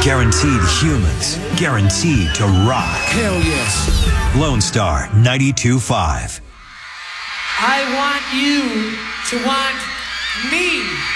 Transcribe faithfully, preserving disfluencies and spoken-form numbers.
Guaranteed humans. Guaranteed to rock. Hell yes. Lone Star ninety-two point five. I want you to want me.